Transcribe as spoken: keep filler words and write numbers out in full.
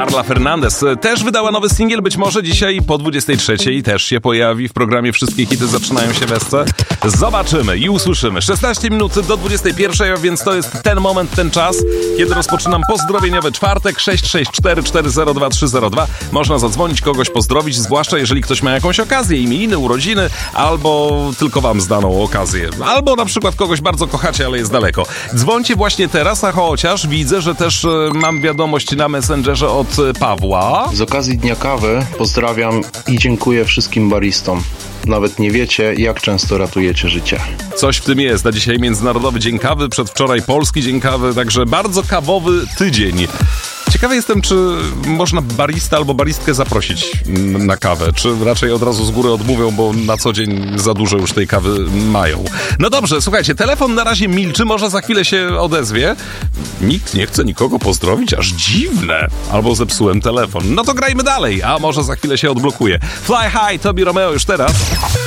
Carla Fernandez też wydała nowy singiel, być może dzisiaj po dwudziestej trzeciej też się pojawi w programie Wszystkie hity zaczynają się wesce. Zobaczymy i usłyszymy. szesnaście minut do dwudziestej pierwszej, a więc to jest ten moment, ten czas, kiedy rozpoczynam pozdrowieniowy czwartek. Sześć sześć cztery cztery zero dwa trzy zero dwa. Można zadzwonić, kogoś pozdrowić, zwłaszcza jeżeli ktoś ma jakąś okazję, imieniny, urodziny, albo tylko wam zdaną okazję, albo na przykład kogoś bardzo kochacie, ale jest daleko. Dzwońcie właśnie teraz, a chociaż widzę, że też mam wiadomość na Messengerze od Pawła. Z okazji Dnia Kawy pozdrawiam i dziękuję wszystkim baristom. Nawet nie wiecie, jak często ratujecie życie. Coś w tym jest. Na dzisiaj Międzynarodowy Dzień Kawy, przedwczoraj Polski Dzień Kawy, także bardzo kawowy tydzień. Ciekawy jestem, czy można barista albo baristkę zaprosić na kawę, czy raczej od razu z góry odmówią, bo na co dzień za dużo już tej kawy mają. No dobrze, słuchajcie, telefon na razie milczy, może za chwilę się odezwie. Nikt nie chce nikogo pozdrowić, aż dziwne. Albo zepsułem telefon. No to grajmy dalej, a może za chwilę się odblokuje. Fly High, Tobi Romeo już teraz.